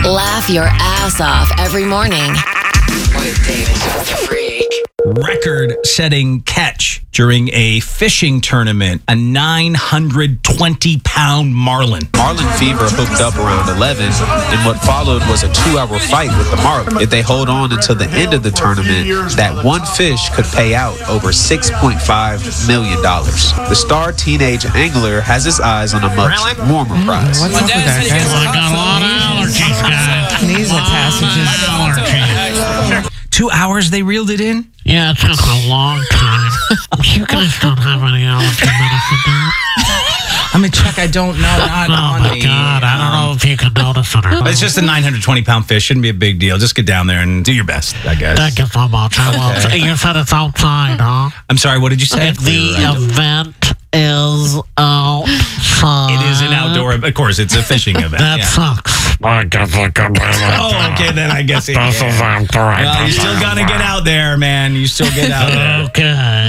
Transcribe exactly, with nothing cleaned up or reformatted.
Laugh your ass off every morning with David the Freak. Record-setting catch during a fishing tournament. A nine hundred twenty pound marlin. Marlin fever hooked up around eleven, and what followed was a two-hour fight with the marlin. If they hold on until the end of the tournament, that one fish could pay out over six point five million dollars. The star teenage angler has his eyes on a much warmer prize. What's up with that guy? I got a lot of allergies, guys. Nasal passages. Two hours they reeled it in? Yeah, it took a long time. You guys don't have any allergy medicine, do you? I mean, Chuck, I don't know. Not Oh, on my me. God. I don't know if you can notice it or not. It's just a nine hundred twenty pound fish. Shouldn't be a big deal. Just get down there and do your best, I guess. Thank you so much. I will. Okay. You said it's outside, huh? I'm sorry, what did you say? If the event is outside. It is an outdoor, of course, it's a fishing event. That yeah. sucks. I guess I can do it. Oh, okay, then I guess it This is yeah. outdoor. Well, you still gotta get out there, man. You still get out there. Okay.